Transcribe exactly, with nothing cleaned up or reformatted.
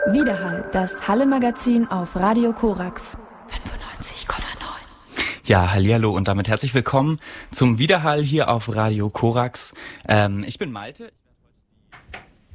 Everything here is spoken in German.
Widerhall, das Halle-Magazin auf Radio Korax fünfundneunzig Komma neun. Ja, hallihallo und damit herzlich willkommen zum Widerhall hier auf Radio Korax. Ähm, ich bin Malte.